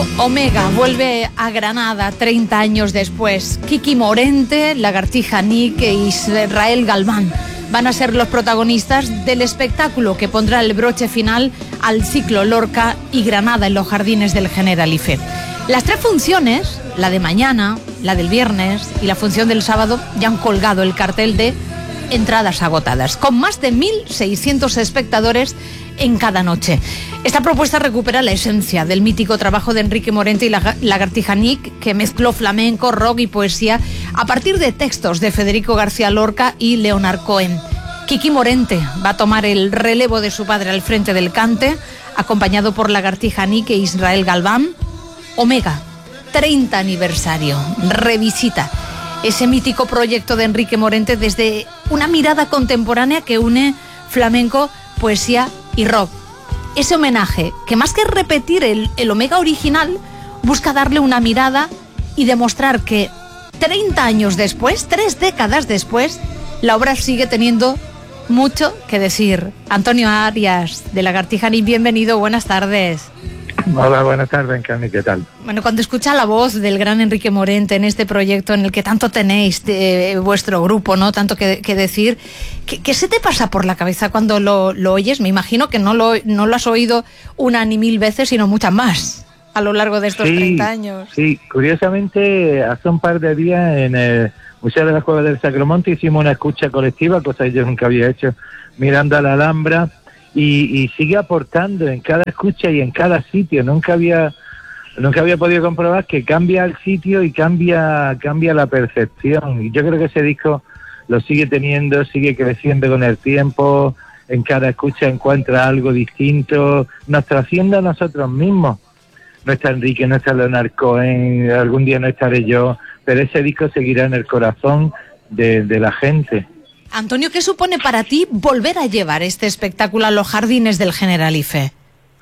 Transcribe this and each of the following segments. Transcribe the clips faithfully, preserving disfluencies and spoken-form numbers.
Omega vuelve a Granada treinta años después. Kiki Morente, Lagartija Nick e Israel Galván van a ser los protagonistas del espectáculo que pondrá el broche final al ciclo Lorca y Granada en los jardines del Generalife. Las tres funciones, la de mañana, la del viernes y la función del sábado, ya han colgado el cartel de entradas agotadas, con más de mil seiscientos espectadores en cada noche. Esta propuesta recupera la esencia del mítico trabajo de Enrique Morente y Lagartija Nick, que mezcló flamenco, rock y poesía a partir de textos de Federico García Lorca y Leonard Cohen. Kiki Morente va a tomar el relevo de su padre al frente del cante, acompañado por Lagartija Nick e Israel Galván. Omega, treinta aniversario, revisita ese mítico proyecto de Enrique Morente desde una mirada contemporánea que une flamenco, poesía y rock. Ese homenaje, que más que repetir el, el Omega original, busca darle una mirada y demostrar que treinta años después, tres décadas después, la obra sigue teniendo mucho que decir. Antonio Arias, de Lagartija Nick, bienvenido, buenas tardes. Hola, buenas tardes, Cami, ¿qué tal? Bueno, cuando escucha la voz del gran Enrique Morente en este proyecto en el que tanto tenéis de, vuestro grupo, ¿no? Tanto que, que decir, ¿qué, ¿qué se te pasa por la cabeza cuando lo, lo oyes? Me imagino que no lo, no lo has oído una ni mil veces, sino muchas más a lo largo de estos sí, treinta años. Sí, curiosamente, hace un par de días en el Museo de la Cueva del Sacromonte hicimos una escucha colectiva, cosa que yo nunca había hecho, mirando a la Alhambra. Y, y sigue aportando en cada escucha y en cada sitio. Nunca había nunca había podido comprobar que cambia el sitio y cambia cambia la percepción. Y yo creo que ese disco lo sigue teniendo, sigue creciendo con el tiempo. En cada escucha encuentra algo distinto. Nos trasciende a nosotros mismos. No está Enrique, no está Leonard Cohen, algún día no estaré yo, pero ese disco seguirá en el corazón de, de la gente. Antonio, ¿qué supone para ti volver a llevar este espectáculo a los jardines del Generalife?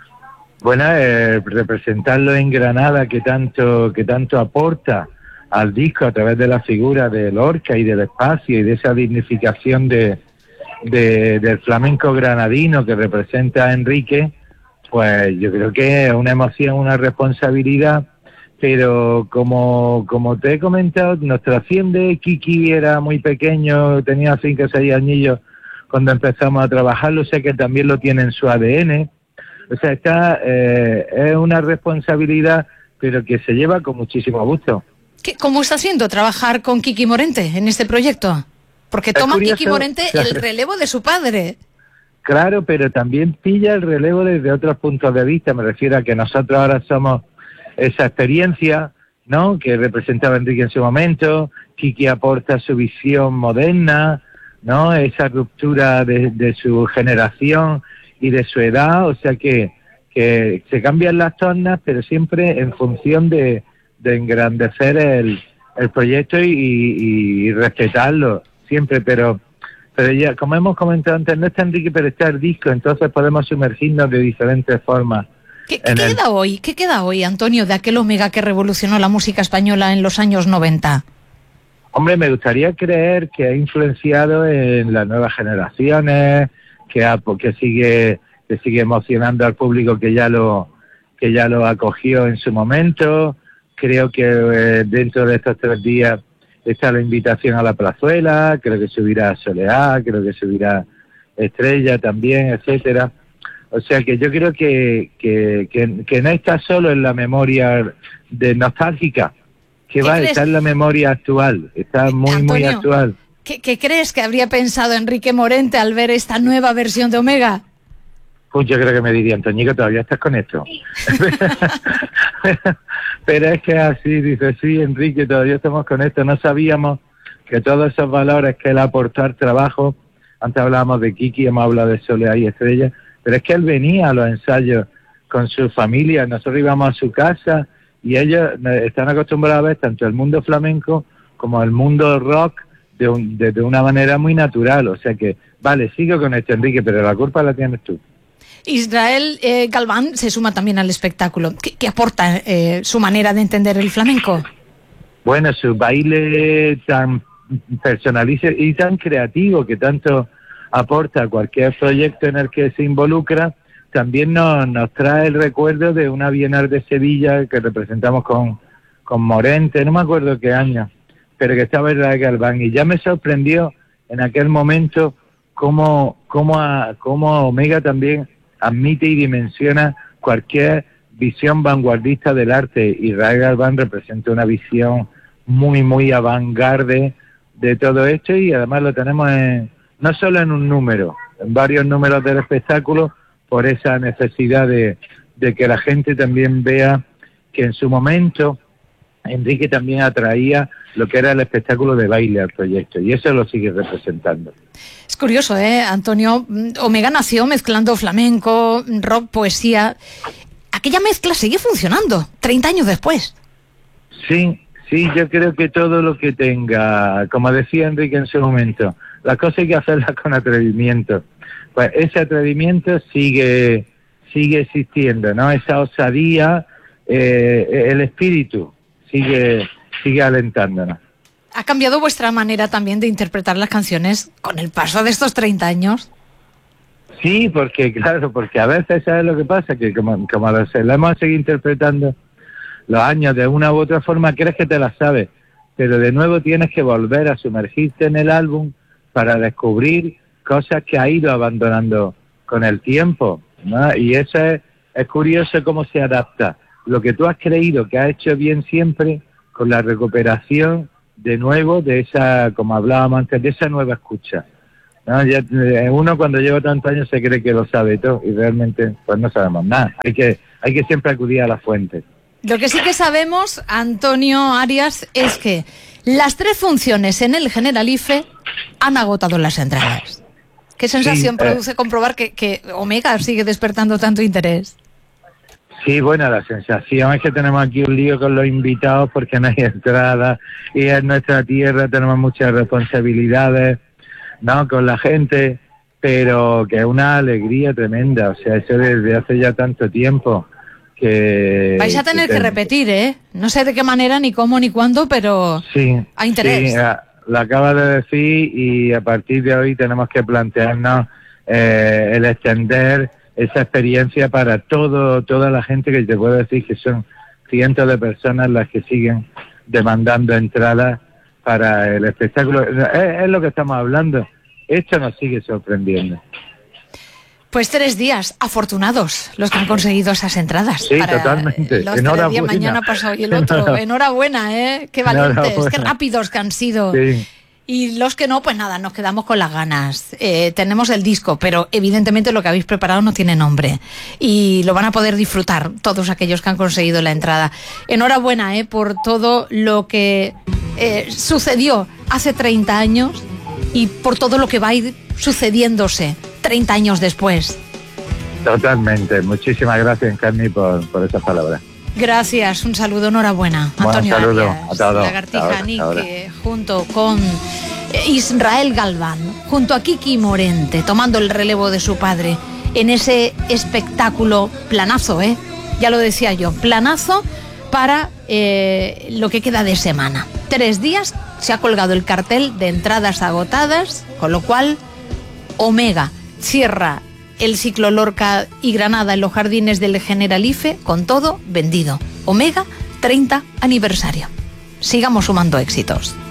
Bueno, eh, representarlo en Granada, que tanto que tanto aporta al disco a través de la figura de Lorca y del espacio y de esa dignificación de, de del flamenco granadino que representa a Enrique, pues yo creo que es una emoción, una responsabilidad. Pero como como te he comentado, nos trasciende. Kiki era muy pequeño, tenía cinco o seis añillos cuando empezamos a trabajarlo, o sea que también lo tiene en su A D N. O sea, está eh, es una responsabilidad, pero que se lleva con muchísimo gusto. ¿Qué, ¿Cómo está siendo trabajar con Kiki Morente en este proyecto? Porque toma curioso, Kiki Morente el relevo de su padre. Claro, pero también pilla el relevo desde otros puntos de vista. Me refiero a que nosotros ahora somos esa experiencia, ¿no?, que representaba Enrique en su momento. Kiki aporta su visión moderna, ¿no?, esa ruptura de, de su generación y de su edad, o sea que, que se cambian las tornas, pero siempre en función de, de engrandecer el, el proyecto y, y, y respetarlo, siempre, pero pero ya, como hemos comentado antes, no está Enrique, pero está el disco, entonces podemos sumergirnos de diferentes formas. ¿Qué, qué queda el... hoy? ¿Qué queda hoy, Antonio, de aquel Omega que revolucionó la música española en los años noventa? Hombre, me gustaría creer que ha influenciado en las nuevas generaciones, que ha, que sigue que sigue emocionando al público que ya lo que ya lo acogió en su momento. Creo que eh, dentro de estos tres días está la invitación a la Plazuela, creo que subirá Soleá, creo que subirá Estrella también, etcétera. O sea que yo creo que, que, que, que no está solo en la memoria de nostálgica, que va, está en la memoria actual, está muy, Antonio, muy actual. ¿qué, ¿Qué crees que habría pensado Enrique Morente al ver esta nueva versión de Omega? Pues yo creo que me diría, Antoñico, ¿todavía estás con esto? Sí. Pero es que así, dice, sí, Enrique, todavía estamos con esto. No sabíamos que todos esos valores que él aportó al trabajo, antes hablábamos de Kiki, hemos hablado de Soleá y Estrella, pero es que él venía a los ensayos con su familia, nosotros íbamos a su casa y ellos están acostumbrados a ver tanto el mundo flamenco como el mundo rock de, un, de, de una manera muy natural. O sea que, vale, sigo con esto, Enrique, pero la culpa la tienes tú. Israel eh, Galván se suma también al espectáculo. ¿Qué, qué aporta eh, su manera de entender el flamenco? Bueno, su baile tan personalizo y tan creativo que tanto aporta a cualquier proyecto en el que se involucra, también nos, nos trae el recuerdo de una Bienal de Sevilla que representamos con, con Morente, no me acuerdo qué año, pero que estaba Israel Galván, y ya me sorprendió en aquel momento cómo, cómo, a, cómo Omega también admite y dimensiona cualquier visión vanguardista del arte. Israel Galván representa una visión muy, muy avant-garde de todo esto, y además lo tenemos en, no solo en un número, en varios números del espectáculo, por esa necesidad de, de que la gente también vea que en su momento Enrique también atraía lo que era el espectáculo de baile al proyecto, y eso lo sigue representando. Es curioso, ¿eh, Antonio? Omega nació mezclando flamenco, rock, poesía. Aquella mezcla sigue funcionando, treinta años después. Sí, sí, yo creo que todo lo que tenga, como decía Enrique en su momento, las cosas hay que hacerlas con atrevimiento. Pues ese atrevimiento sigue sigue existiendo, ¿no? Esa osadía, eh, el espíritu sigue sigue alentándonos. ¿Ha cambiado vuestra manera también de interpretar las canciones con el paso de estos treinta años? Sí, porque claro, porque a veces ¿sabes lo que pasa? Que como, como lo hemos seguido interpretando los años de una u otra forma, crees que te la sabes, pero de nuevo tienes que volver a sumergirte en el álbum para descubrir cosas que ha ido abandonando con el tiempo, ¿no? Y eso es, es curioso cómo se adapta lo que tú has creído que has hecho bien siempre con la recuperación de nuevo de esa, como hablábamos antes, de esa nueva escucha, ¿no? Ya, uno cuando lleva tantos años se cree que lo sabe todo y realmente pues no sabemos nada. Hay que, hay que siempre acudir a la fuente. Lo que sí que sabemos, Antonio Arias, es que las tres funciones en el Generalife han agotado las entradas. ¿Qué sensación sí, produce eh, comprobar que, que Omega sigue despertando tanto interés? Sí, bueno, la sensación es que tenemos aquí un lío con los invitados porque no hay entrada y en nuestra tierra tenemos muchas responsabilidades, ¿no?, con la gente, pero que es una alegría tremenda, o sea, eso desde hace ya tanto tiempo que... Vais a tener que, que repetir, ¿eh? No sé de qué manera, ni cómo, ni cuándo, pero sí, hay interés. Sí, lo acabas de decir y a partir de hoy tenemos que plantearnos eh, el extender esa experiencia para todo toda la gente, que te puedo decir que son cientos de personas las que siguen demandando entradas para el espectáculo. Es, es lo que estamos hablando. Esto nos sigue sorprendiendo. Pues tres días afortunados los que han conseguido esas entradas. Sí, para totalmente. Los tres días, mañana pasado y el otro. Enhorabuena, ¿eh? Qué valientes, Enhorabuena. Qué rápidos que han sido. Sí. Y los que no, pues nada, nos quedamos con las ganas. Eh, tenemos el disco, pero evidentemente lo que habéis preparado no tiene nombre. Y lo van a poder disfrutar todos aquellos que han conseguido la entrada. Enhorabuena, ¿eh? Por todo lo que eh, sucedió hace treinta años y por todo lo que va a ir sucediéndose treinta años después. Totalmente. Muchísimas gracias, Encarni, por, por esas palabras. Gracias, un saludo, enhorabuena. Buen Antonio saludo Arias, a todos. Lagartija Nick, eh, junto con Israel Galván, junto a Kiki Morente, tomando el relevo de su padre en ese espectáculo planazo, ¿eh? Ya lo decía yo, planazo para eh, lo que queda de semana. Tres días se ha colgado el cartel de entradas agotadas, con lo cual Omega cierra el ciclo Lorca y Granada en los jardines del Generalife con todo vendido. Omega, treinta aniversario. Sigamos sumando éxitos.